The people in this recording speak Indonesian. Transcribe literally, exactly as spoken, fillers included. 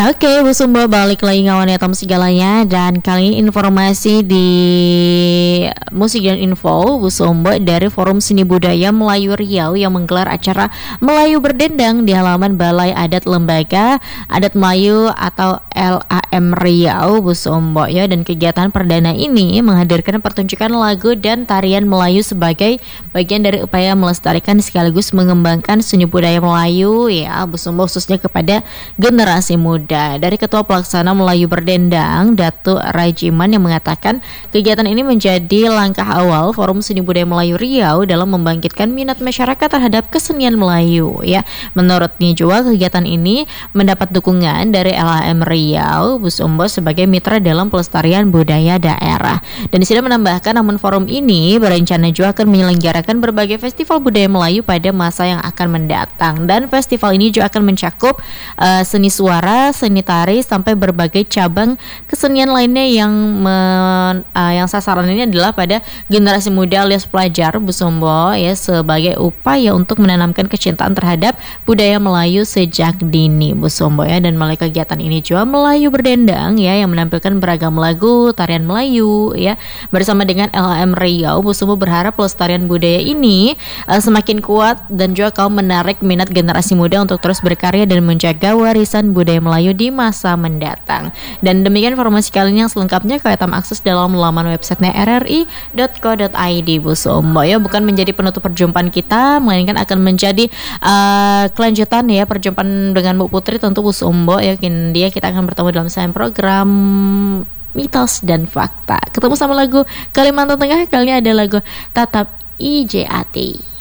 Oke, Bu Sumba balik lagi ngawan ya Tom segalanya. Dan kali ini informasi di Musik dan Info Bu Sumba dari Forum Seni Budaya Melayu Riau yang menggelar acara Melayu Berdendang di halaman Balai Adat Lembaga Adat Melayu atau L A M Riau Bu Sumba ya. Dan kegiatan perdana ini menghadirkan pertunjukan lagu dan tarian Melayu sebagai bagian dari upaya melestarikan sekaligus mengembangkan seni budaya Melayu ya Bu Sumba, khususnya kepada generasi muda. Dari Ketua Pelaksana Melayu Berdendang, Datuk Rajiman, yang mengatakan kegiatan ini menjadi langkah awal Forum Seni Budaya Melayu Riau dalam membangkitkan minat masyarakat terhadap kesenian Melayu ya. Menurutnya juga kegiatan ini mendapat dukungan dari L A M Riau Bu Sumba sebagai mitra dalam pelestarian budaya daerah. Dan di sini menambahkan, namun forum ini berencana juga akan menyelenggarakan berbagai festival budaya Melayu pada masa yang akan mendatang. Dan festival ini juga akan mencakup uh, seni suara, seni tari, sampai berbagai cabang kesenian lainnya yang men, uh, yang sasaran ini adalah pada generasi muda alias pelajar Bu Sumba ya, sebagai upaya untuk menanamkan kecintaan terhadap budaya Melayu sejak dini Bu Sumba ya. Dan melalui kegiatan ini juga Melayu Berdendang ya yang menampilkan beragam lagu tarian Melayu ya bersama dengan L A M Riau. Bu Sumba berharap pelestarian budaya ini uh, semakin kuat dan juga kaum menarik minat generasi muda untuk terus berkarya dan menjaga warisan budaya Melayu di masa mendatang. Dan demikian informasi kali ini, yang selengkapnya kalian dapat akses dalam laman websitenya r r i dot co dot i d Bu Sumba ya. Bukan menjadi penutup perjumpaan kita, melainkan akan menjadi uh, kelanjutan ya perjumpaan dengan Bu Putri tentu Bu Sumba ya. Dia kita akan bertemu dalam sayang program Mitos dan Fakta. Ketemu sama lagu Kalimantan Tengah, kali ini ada lagu Tatap I J A T.